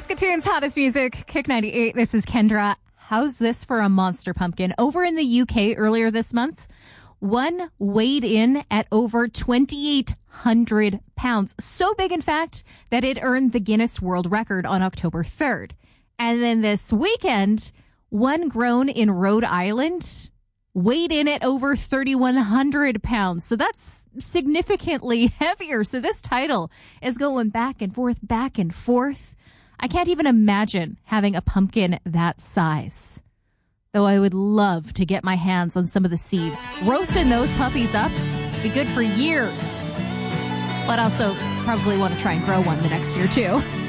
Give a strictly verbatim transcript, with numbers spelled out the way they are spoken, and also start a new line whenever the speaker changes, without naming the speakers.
Saskatoon's hottest music, Kick ninety-eight. This is Kendra. How's this for a monster pumpkin? Over in the U K earlier this month, one weighed in at over twenty-eight hundred pounds. So big, in fact, that it earned the Guinness World Record on October third. And then this weekend, one grown in Rhode Island weighed in at over thirty-one hundred pounds. So that's significantly heavier. So this title is going back and forth, back and forth. I can't even imagine having a pumpkin that size. Though I would love to get my hands on some of the seeds. Roasting those puppies up, be good for years. But also probably want to try and grow one the next year too.